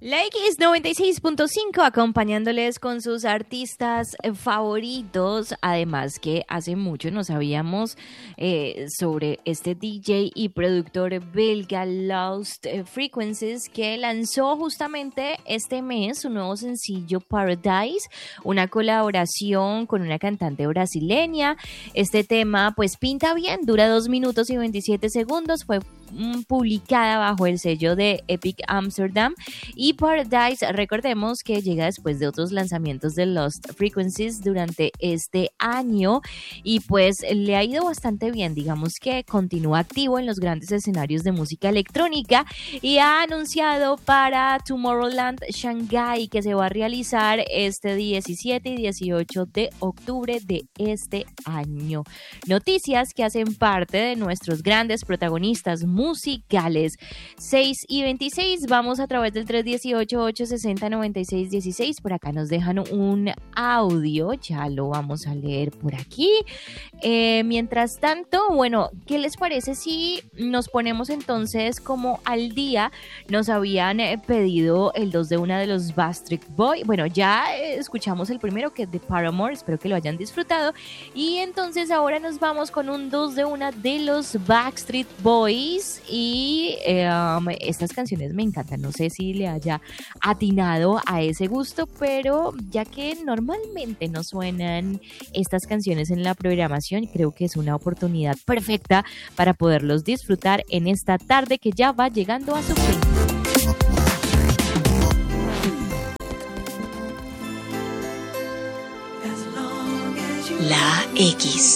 La X96.5 acompañándoles con sus artistas favoritos. Además que hace mucho no sabíamos sobre este DJ y productor belga Lost Frequencies, que lanzó justamente este mes su nuevo sencillo Paradise, una colaboración con una cantante brasileña. Este tema pues pinta bien, dura 2 minutos y 27 segundos, fue publicada bajo el sello de Epic Amsterdam. Y Paradise, recordemos que llega después de otros lanzamientos de Lost Frequencies durante este año y pues le ha ido bastante bien. Digamos que continúa activo en los grandes escenarios de música electrónica y ha anunciado para Tomorrowland Shanghai, que se va a realizar este 17 y 18 de octubre de este año. Noticias que hacen parte de nuestros grandes protagonistas musicales. 6 y 26, vamos a través del 318-860-9616. Por acá nos dejan un audio, ya lo vamos a leer por aquí. Mientras tanto, bueno, ¿qué les parece si nos ponemos entonces como al día? Nos habían pedido el 2 de 1 de los Backstreet Boys. Bueno, ya escuchamos el primero, que es de Paramore, espero que lo hayan disfrutado. Y entonces ahora nos vamos con un 2 de 1 de los Backstreet Boys. Y estas canciones me encantan, no sé si le haya atinado a ese gusto, pero ya que normalmente no suenan estas canciones en la programación, creo que es una oportunidad perfecta para poderlos disfrutar en esta tarde que ya va llegando a su fin. La X.